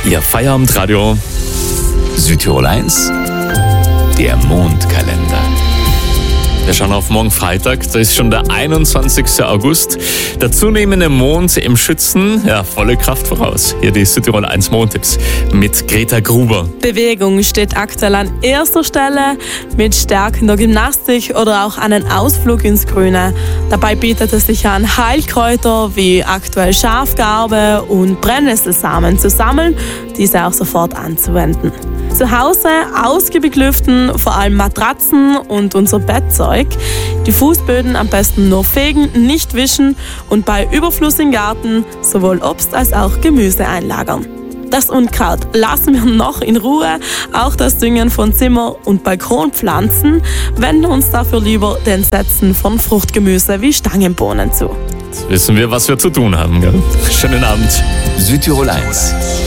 Ihr Feierabendradio. Südtirol 1, der Mondkalender. Wir schauen auf morgen Freitag, da ist schon der 21. August. Der zunehmende Mond im Schützen, ja, volle Kraft voraus. Hier die Südtirol 1 Mondtipps mit Greta Gruber. Bewegung steht aktuell an erster Stelle mit stärkender Gymnastik oder auch einen Ausflug ins Grüne. Dabei bietet es sich an, Heilkräuter wie aktuell Schafgarbe und Brennnesselsamen zu sammeln, diese auch sofort anzuwenden. Zu Hause ausgiebig lüften, vor allem Matratzen und unser Bettzeug. Die Fußböden am besten nur fegen, nicht wischen und bei Überfluss im Garten sowohl Obst als auch Gemüse einlagern. Das Unkraut lassen wir noch in Ruhe, auch das Düngen von Zimmer- und Balkonpflanzen, wenden uns dafür lieber den Sätzen von Fruchtgemüse wie Stangenbohnen zu. Jetzt wissen wir, was wir zu tun haben. Gell? Schönen Abend. Südtirol 1,